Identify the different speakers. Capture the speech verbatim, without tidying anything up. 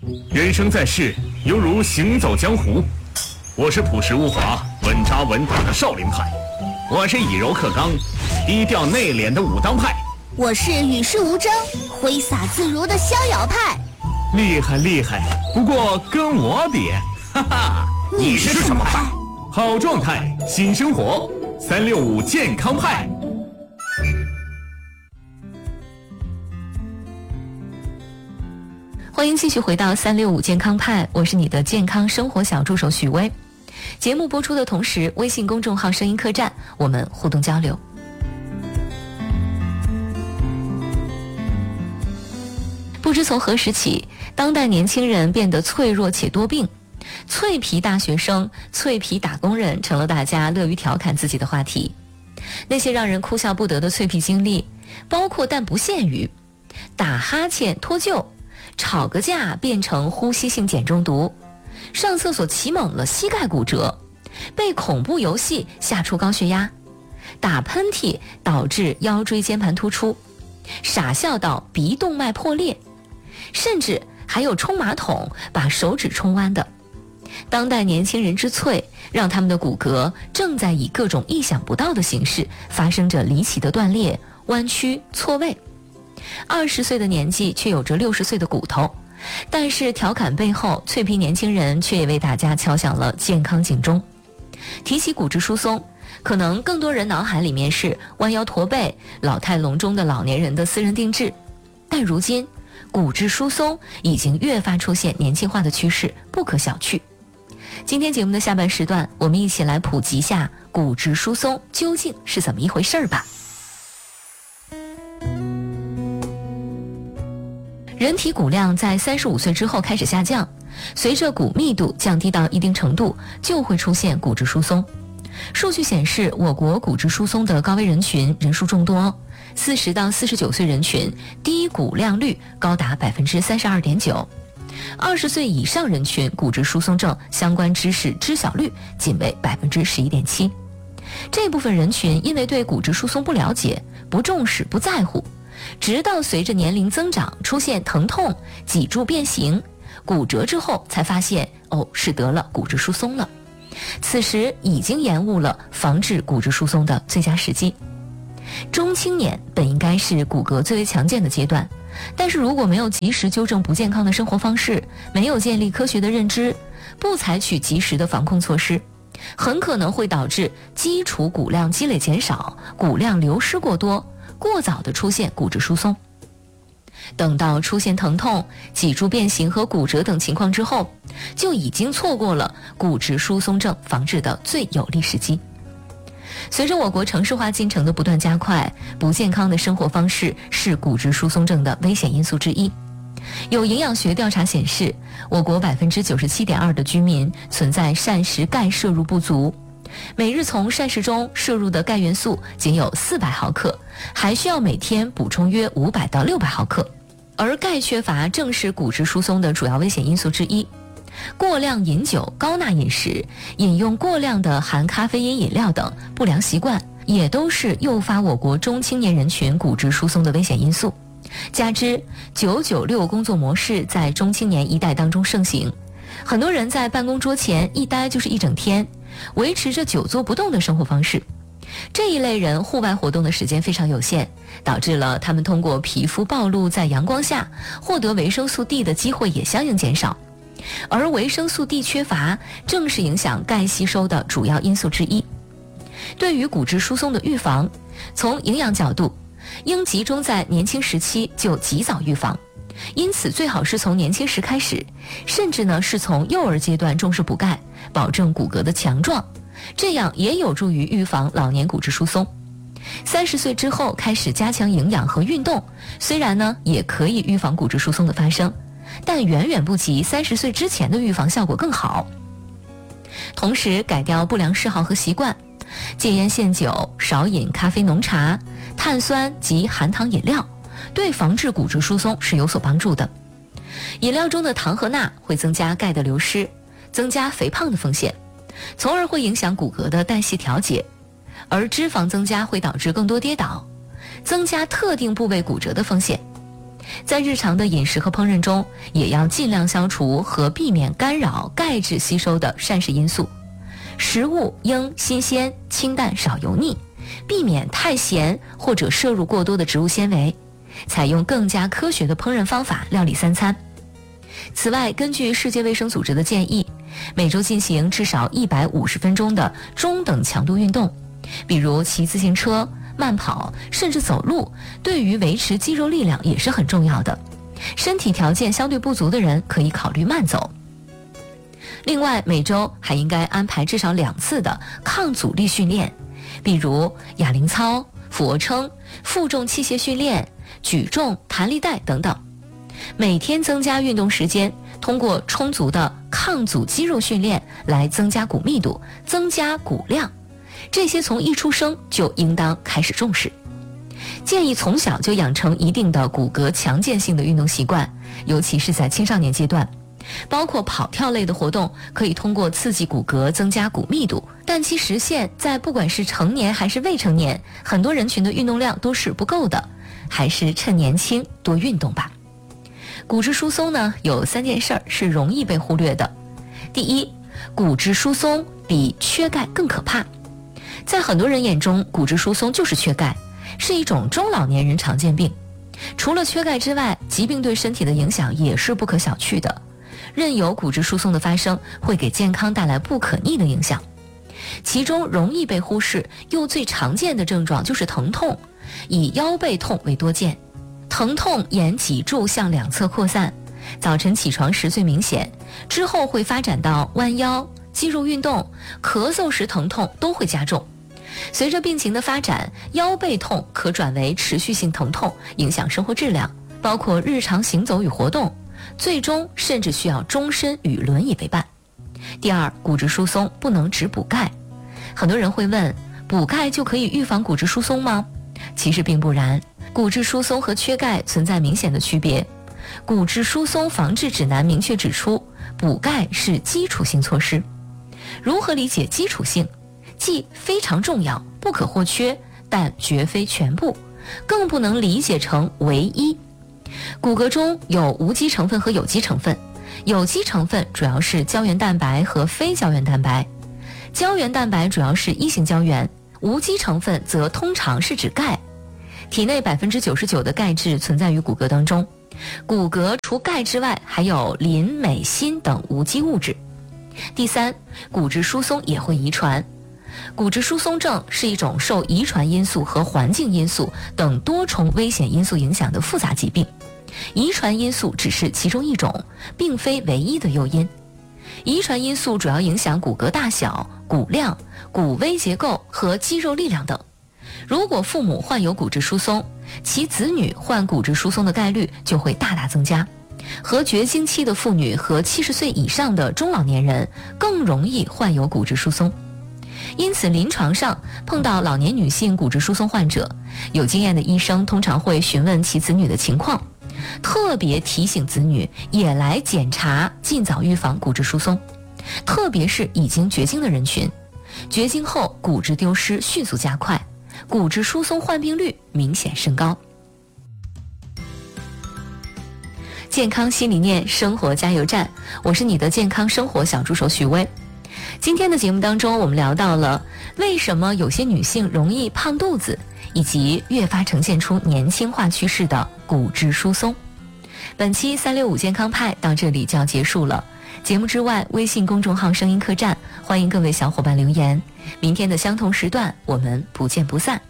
Speaker 1: 人生在世，犹如行走江湖。我是朴实无华、稳扎稳打的少林派，我是以柔克刚、低调内敛的武当派，
Speaker 2: 我是与世无争、挥洒自如的逍遥派。
Speaker 1: 厉害厉害，不过跟我比，哈哈，
Speaker 2: 你是什么派？
Speaker 1: 好状态，新生活，三六五健康派。
Speaker 3: 欢迎继续回到三六五健康派，我是你的健康生活小助手许巍。节目播出的同时，微信公众号声音客栈，我们互动交流。不知从何时起，当代年轻人变得脆弱且多病，脆皮大学生、脆皮打工人成了大家乐于调侃自己的话题。那些让人哭笑不得的脆皮经历，包括但不限于打哈欠脱臼，吵个架变成呼吸性碱中毒，上厕所起猛了膝盖骨折，被恐怖游戏吓出高血压，打喷嚏导致腰椎间盘突出，傻笑到鼻动脉破裂，甚至还有冲马桶把手指冲弯的。当代年轻人之脆，让他们的骨骼正在以各种意想不到的形式发生着离奇的断裂、弯曲、错位。二十岁的年纪却有着六十岁的骨头，但是调侃背后，脆皮年轻人却也为大家敲响了健康警钟。提起骨质疏松，可能更多人脑海里面是弯腰驼背、老态龙钟的老年人的私人定制，但如今骨质疏松已经越发出现年轻化的趋势，不可小觑。今天节目的下半时段，我们一起来普及下骨质疏松究竟是怎么一回事儿吧。人体骨量在三十五岁之后开始下降，随着骨密度降低到一定程度，就会出现骨质疏松。数据显示，我国骨质疏松的高危人群人数众多，四十到四十九岁人群低骨量率高达百分之三十二点九，二十岁以上人群骨质疏松症相关知识知晓率仅为百分之十一点七。这部分人群因为对骨质疏松不了解、不重视、不在乎，直到随着年龄增长出现疼痛、脊柱变形、骨折之后，才发现哦，是得了骨质疏松了。此时已经延误了防治骨质疏松的最佳时机。中青年本应该是骨骼最为强健的阶段，但是如果没有及时纠正不健康的生活方式，没有建立科学的认知，不采取及时的防控措施，很可能会导致基础骨量积累减少，骨量流失过多，过早的出现骨质疏松。等到出现疼痛、脊柱变形和骨折等情况之后，就已经错过了骨质疏松症防治的最有利时机。随着我国城市化进程的不断加快，不健康的生活方式是骨质疏松症的危险因素之一。有营养学调查显示，我国 百分之九十七点二 的居民存在膳食钙摄入不足，每日从膳食中摄入的钙元素仅有四百毫克，还需要每天补充约五百到六百毫克。而钙缺乏正是骨质疏松的主要危险因素之一。过量饮酒、高钠饮食、饮用过量的含咖啡因饮料等不良习惯，也都是诱发我国中青年人群骨质疏松的危险因素。加之九九六工作模式在中青年一代当中盛行，很多人在办公桌前一待就是一整天，维持着久坐不动的生活方式。这一类人户外活动的时间非常有限，导致了他们通过皮肤暴露在阳光下获得维生素 D 的机会也相应减少。而维生素 D 缺乏正是影响钙吸收的主要因素之一。对于骨质疏松的预防，从营养角度，应集中在年轻时期就及早预防，因此最好是从年轻时开始，甚至呢是从幼儿阶段重视补钙，保证骨骼的强壮，这样也有助于预防老年骨质疏松。三十岁之后开始加强营养和运动，虽然呢也可以预防骨质疏松的发生，但远远不及三十岁之前的预防效果更好。同时改掉不良嗜好和习惯，戒烟限酒，少饮咖啡浓茶、碳酸及含糖饮料，对防治骨质疏松是有所帮助的。饮料中的糖和钠会增加钙的流失，增加肥胖的风险，从而会影响骨骼的代谢调节，而脂肪增加会导致更多跌倒，增加特定部位骨折的风险。 在日常的饮食和烹饪中，也要尽量消除和避免干扰钙质吸收的膳食因素。食物应新鲜、清淡、少油腻，避免太咸或者摄入过多的植物纤维，采用更加科学的烹饪方法料理三餐。此外，根据世界卫生组织的建议，每周进行至少一百五十分钟的中等强度运动，比如骑自行车、慢跑，甚至走路，对于维持肌肉力量也是很重要的。身体条件相对不足的人可以考虑慢走。另外，每周还应该安排至少两次的抗阻力训练，比如哑铃操、俯卧撑、负重器械训练、举重、弹力带等等。每天增加运动时间，通过充足的抗阻肌肉训练来增加骨密度、增加骨量，这些从一出生就应当开始重视。建议从小就养成一定的骨骼强健性的运动习惯，尤其是在青少年阶段。包括跑跳类的活动，可以通过刺激骨骼增加骨密度，但其实现在不管是成年还是未成年，很多人群的运动量都是不够的，还是趁年轻多运动吧。骨质疏松呢，有三件事儿是容易被忽略的。第一，骨质疏松比缺钙更可怕。在很多人眼中，骨质疏松就是缺钙，是一种中老年人常见病。除了缺钙之外，疾病对身体的影响也是不可小觑的。任由骨质疏松的发生，会给健康带来不可逆的影响。其中容易被忽视又最常见的症状就是疼痛，以腰背痛为多见。疼痛沿脊柱向两侧扩散，早晨起床时最明显，之后会发展到弯腰、肌肉运动、咳嗽时疼痛都会加重。随着病情的发展，腰背痛可转为持续性疼痛，影响生活质量，包括日常行走与活动，最终甚至需要终身与轮椅为伴。第二，骨质疏松不能只补钙。很多人会问，补钙就可以预防骨质疏松吗？其实并不然，骨质疏松和缺钙存在明显的区别。骨质疏松防治指南明确指出，补钙是基础性措施。如何理解基础性？既非常重要，不可或缺，但绝非全部，更不能理解成唯一。骨骼中有无机成分和有机成分，有机成分主要是胶原蛋白和非胶原蛋白，胶原蛋白主要是一型胶原，无机成分则通常是指钙。体内 百分之九十九 的钙质存在于骨骼当中，骨骼除钙之外还有磷、镁、锌等无机物质。第三，骨质疏松也会遗传。骨质疏松症是一种受遗传因素和环境因素等多重危险因素影响的复杂疾病，遗传因素只是其中一种，并非唯一的诱因。遗传因素主要影响骨骼大小、骨量、骨微结构和肌肉力量等。如果父母患有骨质疏松，其子女患骨质疏松的概率就会大大增加。和绝经期的妇女和七十岁以上的中老年人更容易患有骨质疏松。因此，临床上碰到老年女性骨质疏松患者，有经验的医生通常会询问其子女的情况，特别提醒子女也来检查，尽早预防骨质疏松。特别是已经绝经的人群，绝经后骨质丢失迅速加快，骨质疏松患病率明显升高。健康新理念，生活加油站，我是你的健康生活小助手许巍。今天的节目当中，我们聊到了为什么有些女性容易胖肚子，以及越发呈现出年轻化趋势的骨质疏松。本期三六五健康派到这里就要结束了。节目之外，微信公众号声音客栈，欢迎各位小伙伴留言。明天的相同时段，我们不见不散。